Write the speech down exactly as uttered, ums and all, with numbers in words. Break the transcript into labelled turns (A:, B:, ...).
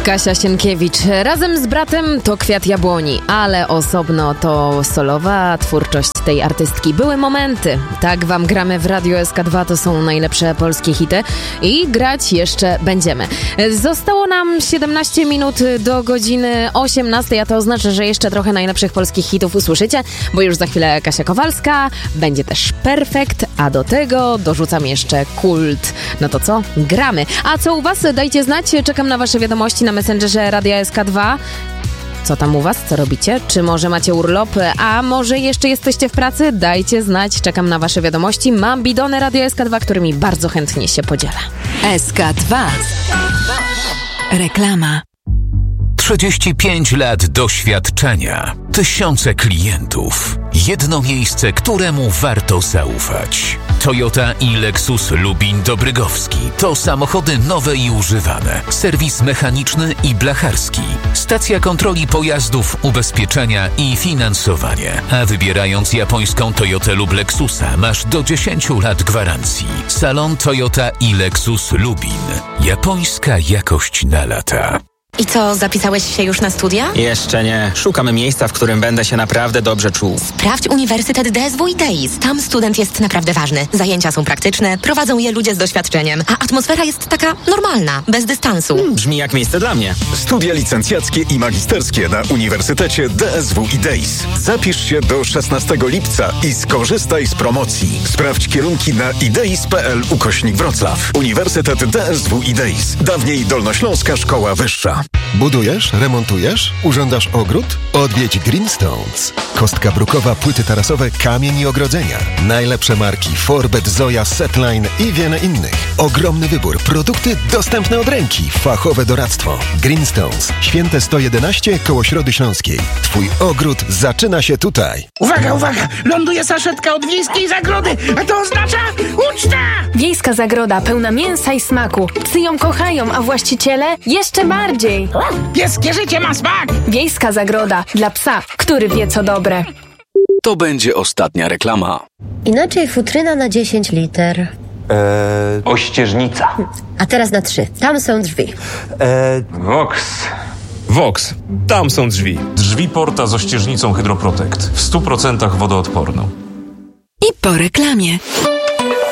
A: Kasia Sienkiewicz. Razem z bratem to Kwiat Jabłoni, ale osobno to solowa twórczość tej artystki. Były momenty. Tak wam gramy w Radio S K dwa, to są najlepsze polskie hity i grać jeszcze będziemy. Zostało nam siedemnaście minut do godziny osiemnastej, a to oznacza, że jeszcze trochę najlepszych polskich hitów usłyszycie, bo już za chwilę Kasia Kowalska, będzie też Perfekt, a do tego dorzucam jeszcze Kult. No to co? Gramy. A co u was? Dajcie znać. Czekam na wasze wiadomości na Messengerze Radia S K dwa. Co tam u was? Co robicie? Czy może macie urlop? A może jeszcze jesteście w pracy? Dajcie znać. Czekam na wasze wiadomości. Mam bidony Radio S K dwa, którymi bardzo chętnie się podzielę.
B: S K dwa. Reklama.
C: trzydzieści pięć lat doświadczenia, tysiące klientów, jedno miejsce, któremu warto zaufać. Toyota i Lexus Lubin Dobrygowski to samochody nowe i używane, serwis mechaniczny i blacharski, stacja kontroli pojazdów, ubezpieczenia i finansowanie. A wybierając japońską Toyotę lub Lexusa masz do dziesięć lat gwarancji. Salon Toyota i Lexus Lubin. Japońska jakość na lata.
D: I co, zapisałeś się już na studia?
E: Jeszcze nie. Szukamy miejsca, w którym będę się naprawdę dobrze czuł.
D: Sprawdź Uniwersytet D S W i D I S. Tam student jest naprawdę ważny. Zajęcia są praktyczne, prowadzą je ludzie z doświadczeniem, a atmosfera jest taka normalna, bez dystansu.
E: Hmm, brzmi jak miejsce dla mnie.
F: Studia licencjackie i magisterskie na Uniwersytecie D S W i D I S. Zapisz się do szesnastego lipca i skorzystaj z promocji. Sprawdź kierunki na ideis.pl ukośnik Wrocław. Uniwersytet D S W i D I S. Dawniej Dolnośląska Szkoła Wyższa.
G: Budujesz? Remontujesz? Urządzasz ogród? Odwiedź Greenstones. Kostka brukowa, płyty tarasowe, kamień i ogrodzenia. Najlepsze marki Forbet, Zoja, Setline i wiele innych. Ogromny wybór. Produkty dostępne od ręki. Fachowe doradztwo. Greenstones. Święte sto jedenaście koło Środy Śląskiej. Twój ogród zaczyna się tutaj.
H: Uwaga, uwaga! Ląduje saszetka od Wiejskiej Zagrody, a to oznacza uczta!
I: Wiejska Zagroda pełna mięsa i smaku. Psy ją kochają, a właściciele jeszcze bardziej.
H: Pieskie życie ma smak!
I: Wiejska Zagroda dla psa, który wie co dobre.
J: To będzie ostatnia reklama.
K: Inaczej futryna na dziesięć liter.
L: Eee... Ościeżnica.
K: A teraz na trzy. Tam są drzwi.
L: Eee... Vox.
M: Vox. Tam są drzwi. Drzwi Porta z ościeżnicą Hydroprotect. W stu procentach wodoodporną.
B: I po reklamie.